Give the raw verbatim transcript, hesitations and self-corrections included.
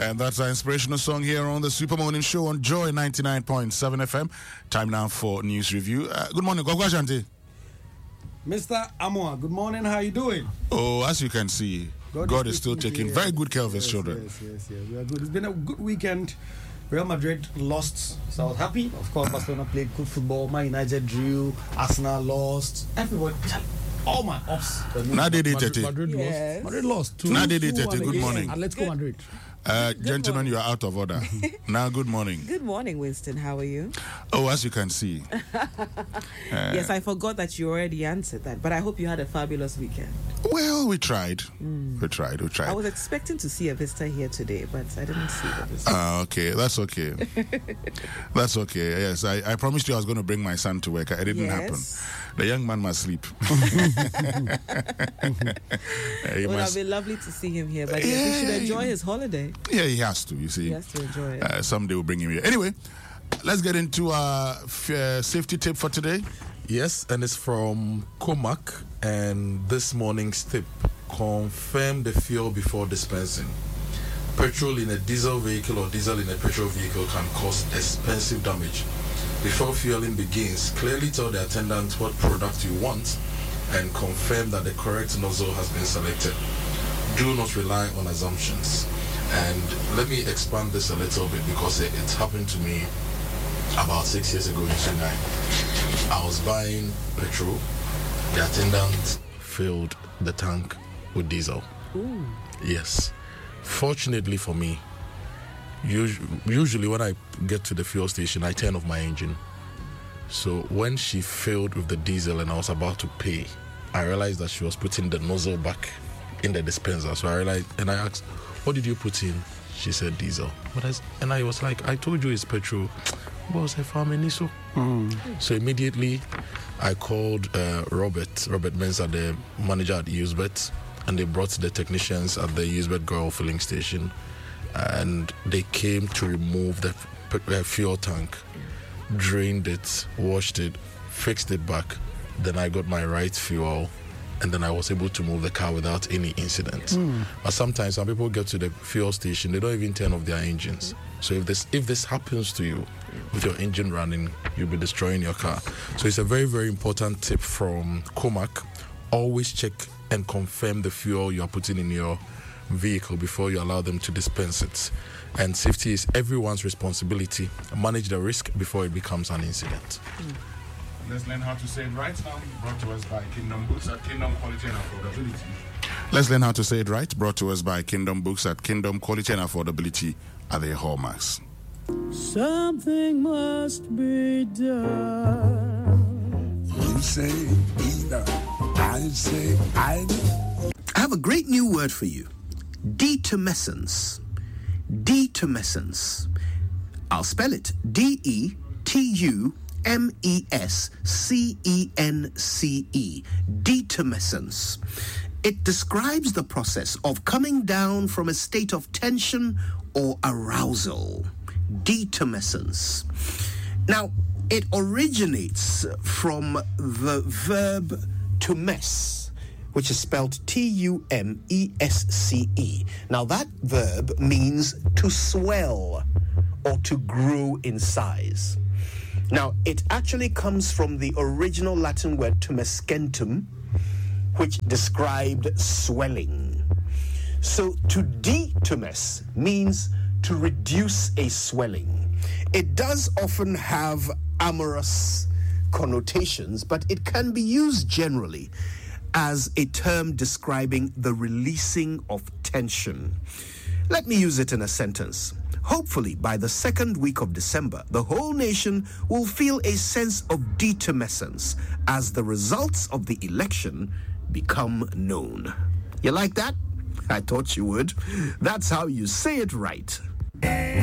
And that's our inspirational song here on the Super Morning Show on Joy ninety-nine point seven F M. Time now for news review. Uh, good morning, Gogwa Shanti. Mister Amoa, good morning. How are you doing? Oh, as you can see, God, God is, is still taking very good care of his yes, children. Yes, yes, yes. We are good. It's been a good weekend. Real Madrid lost, so I was happy. Of course, Barcelona played good football. Man United drew. Arsenal lost. Everybody, all my ups. Now they did it. Madrid Yes. lost. Madrid lost. Two, Now they did it. two, Good morning. Atletico Madrid. Uh, Good gentlemen, morning. you are out of order. Now, good morning. Good morning, Winston. How are you? Oh, as you can see. uh, yes, I forgot that you already answered that, but I hope you had a fabulous weekend. Well, we tried. Mm. We tried. We tried. I was expecting to see a visitor here today, but I didn't see the visitor. Ah, uh, okay. That's okay. That's okay. Yes, I, I promised you I was going to bring my son to work. It didn't Yes. happen. The young man must sleep. It would have been lovely to see him here, but yes, he should enjoy his holiday. Yeah, he has to, you see. He has to enjoy it. Uh, someday we'll bring him here. Anyway, let's get into our f- uh, safety tip for today. Yes, and it's from Comac. And this morning's tip: confirm the fuel before dispensing. Petrol in a diesel vehicle or diesel in a petrol vehicle can cause expensive damage. Before fueling begins, clearly tell the attendant what product you want and confirm that the correct nozzle has been selected. Do not rely on assumptions. And let me expand this a little bit because it, it happened to me about six years ago in Chennai. I was buying petrol. The attendant filled the tank with diesel. Ooh. Yes. Fortunately for me, us- usually when I get to the fuel station, I turn off my engine. So when she filled with the diesel and I was about to pay, I realized that she was putting the nozzle back in the dispenser. So I realized, and I asked, what did you put in? She said diesel. But I, and I was like, I told you it's petrol. Boss, I found me so. So immediately I called uh, Robert, Robert Mensah, the manager at Usebet, and they brought the technicians at the Usebet Girl filling station, and they came to remove the uh, fuel tank, drained it, washed it, fixed it back. Then I got my right fuel, and then I was able to move the car without any incident. Mm. But sometimes when people get to the fuel station, they don't even turn off their engines. So if this if this happens to you with your engine running, you'll be destroying your car. So it's a very, very important tip from Comac. Always check and confirm the fuel you are putting in your vehicle before you allow them to dispense it. And safety is everyone's responsibility. Manage the risk before it becomes an incident. Mm. Let's learn how to say it right now. Brought to us by Kingdom Books at Kingdom Quality and Affordability. Let's learn how to say it right. Brought to us by Kingdom Books at Kingdom Quality and Affordability are their hallmarks. Something must be done. You say either. I say either. I have a great new word for you. Detumescence. Detumescence. I'll spell it. D E T U M E S C E N C E. Detumescence. It describes the process of coming down from a state of tension or arousal. Detumescence. Now, it originates from the verb to mess, which is spelled T U M E S C E. Now, that verb means to swell or to grow in size. Now, it actually comes from the original Latin word tumescentum, which described swelling. So, to detumesce means to reduce a swelling. It does often have amorous connotations, but it can be used generally as a term describing the releasing of tension. Let me use it in a sentence. Hopefully, by the second week of December, the whole nation will feel a sense of detumescence as the results of the election become known. You like that? I thought you would. That's how you say it right.